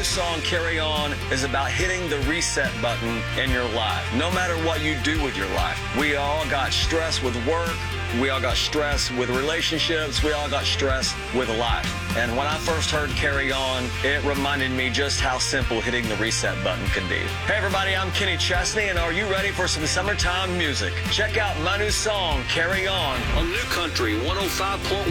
song, Carry On, is about hitting the reset button in your life. No matter what you do with your life. We all got stress with work. We all got stress with relationships. We all got stress with life. And when I first heard Carry On, it reminded me just how simple hitting the reset button can be. Hey everybody, I'm Kenny Chesney, and are you ready for some summertime music? Check out my new song, Carry On. On New Country 105.1.